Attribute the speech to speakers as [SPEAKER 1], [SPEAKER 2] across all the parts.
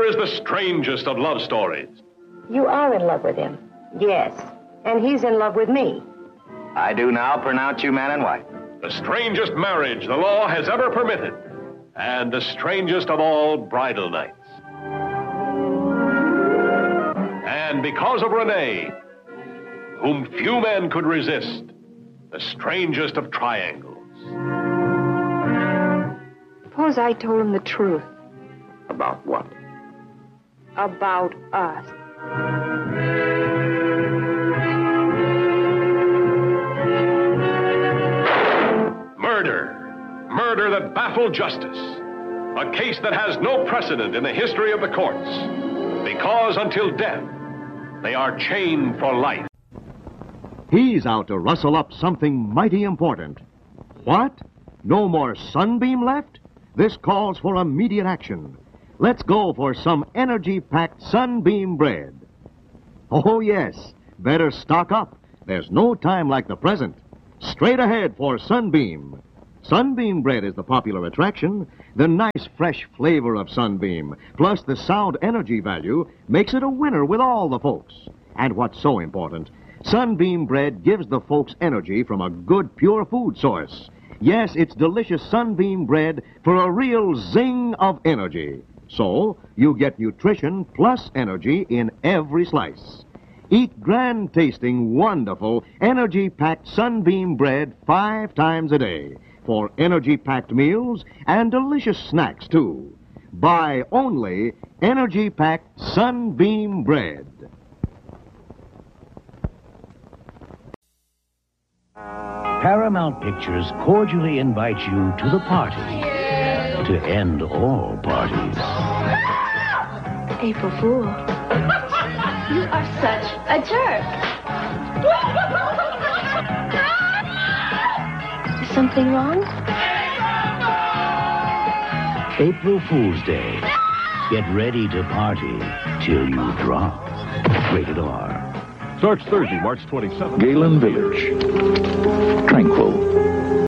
[SPEAKER 1] is the strangest of love stories.
[SPEAKER 2] You are in love with him. Yes. And he's in love with me.
[SPEAKER 3] I do now pronounce you man and wife.
[SPEAKER 1] The strangest marriage the law has ever permitted. And the strangest of all bridal nights. And because of Renee, whom few men could resist, the strangest of triangles.
[SPEAKER 2] Suppose I told him the truth.
[SPEAKER 3] About what?
[SPEAKER 2] About us.
[SPEAKER 1] Murder. Murder that baffled justice. A case that has no precedent in the history of the courts. Because until death, they are chained for life.
[SPEAKER 4] He's out to rustle up something mighty important. What? No more Sunbeam left? This calls for immediate action. Let's go for some energy-packed Sunbeam bread. Oh, yes. Better stock up. There's no time like the present. Straight ahead for Sunbeam. Sunbeam bread is the popular attraction. The nice, fresh flavor of Sunbeam, plus the sound energy value, makes it a winner with all the folks. And what's so important, Sunbeam bread gives the folks energy from a good, pure food source. Yes, it's delicious Sunbeam bread for a real zing of energy. So, you get nutrition plus energy in every slice. Eat grand-tasting, wonderful, energy-packed Sunbeam bread 5 times a day for energy-packed meals and delicious snacks, too. Buy only energy-packed Sunbeam bread.
[SPEAKER 5] Paramount Pictures cordially invite you to the party to end all parties.
[SPEAKER 2] April Fool.
[SPEAKER 6] You are such a jerk.
[SPEAKER 2] Is something wrong?
[SPEAKER 5] April Fool's Day. Get ready to party till you drop. Rated R.
[SPEAKER 1] Starts Thursday, March 27th.
[SPEAKER 7] Galen Village. Tranquil.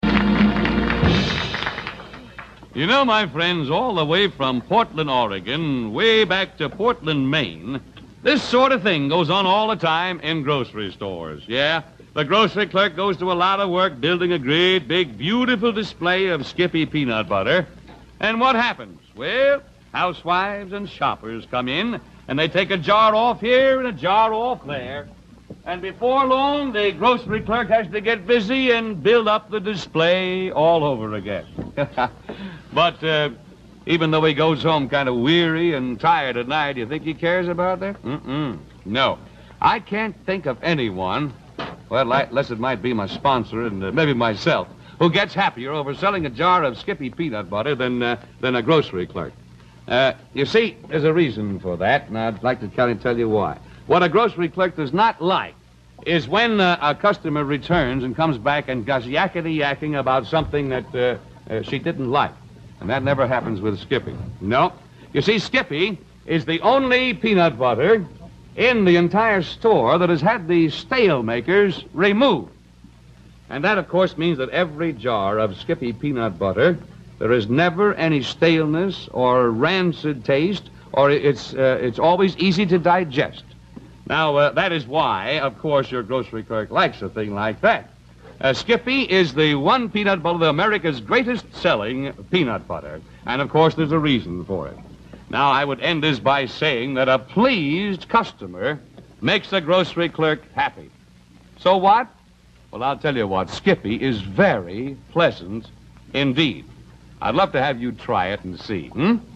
[SPEAKER 8] You know, my friends, all the way from Portland, Oregon, way back to Portland, Maine, this sort of thing goes on all the time in grocery stores. Yeah, the grocery clerk goes to a lot of work building a great, big, beautiful display of Skippy peanut butter. And what happens? Well, housewives and shoppers come in, and they take a jar off here and a jar off there. And before long, the grocery clerk has to get busy and build up the display all over again. But even though he goes home kind of weary and tired at night, you think he cares about that? No. I can't think of anyone, well, unless it might be my sponsor and maybe myself, who gets happier over selling a jar of Skippy peanut butter than a grocery clerk. You see, there's a reason for that, and I'd like to tell you why. What a grocery clerk does not like is when a customer returns and comes back and goes yakety-yakking about something that she didn't like. And that never happens with Skippy. No. You see, Skippy is the only peanut butter in the entire store that has had the stale makers removed. And that, of course, means that every jar of Skippy peanut butter, there is never any staleness or rancid taste, or it's always easy to digest. Now, that is why, of course, your grocery clerk likes a thing like that. Skippy is the one peanut butter, America's greatest-selling peanut butter. And, of course, there's a reason for it. Now, I would end this by saying that a pleased customer makes the grocery clerk happy. So what? Well, I'll tell you what. Skippy is very pleasant indeed. I'd love to have you try it and see.